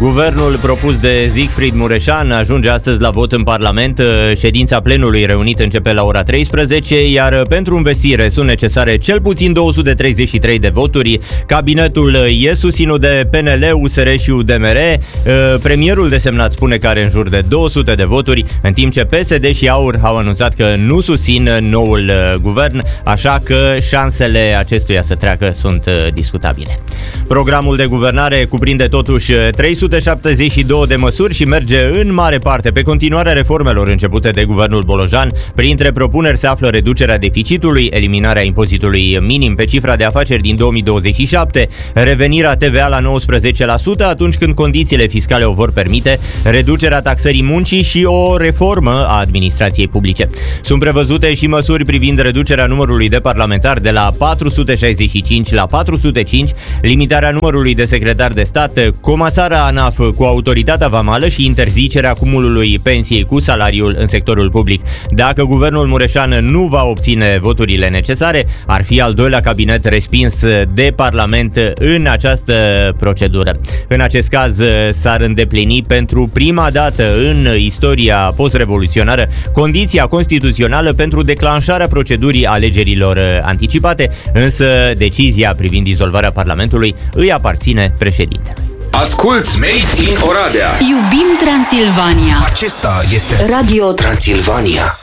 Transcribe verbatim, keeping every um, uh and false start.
Guvernul propus de Siegfried Mureșan ajunge astăzi la vot în Parlament. Ședința plenului reunit începe la ora treisprezece, iar pentru învestire sunt necesare cel puțin două sute treizeci și trei de voturi. Cabinetul e susținut de P N L, U S R și U D M R. Premierul desemnat spune că are în jur de două sute de voturi, în timp ce P S D și AUR au anunțat că nu susțin noul guvern, așa că șansele acestuia să treacă sunt discutabile. Programul de guvernare cuprinde totuși trei sute șaptezeci și doi de măsuri și merge în mare parte pe continuarea reformelor începute de guvernul Bolojan. Printre propuneri se află reducerea deficitului, eliminarea impozitului minim pe cifra de afaceri din două mii douăzeci și șapte, revenirea T V A la nouăsprezece la sută atunci când condițiile fiscale o vor permite, reducerea taxării muncii și o reformă a administrației publice. Sunt prevăzute și măsuri privind reducerea numărului de parlamentari de la patru sute șaizeci și cinci la patru sute cinci, limitarea numărului de secretari de stat, comasarea ANAF cu autoritatea vamală și interzicerea cumulului pensiei cu salariul în sectorul public. Dacă guvernul Mureșan nu va obține voturile necesare, ar fi al doilea cabinet respins de Parlament în această procedură. În acest caz s-ar îndeplini pentru prima dată în istoria post-revoluționară condiția constituțională pentru declanșarea procedurii alegerilor anticipate, însă decizia privind dizolvarea Parlamentului îi aparține președintelui. Asculți Made in Oradea. Iubim Transilvania. Acesta este Radio Transilvania.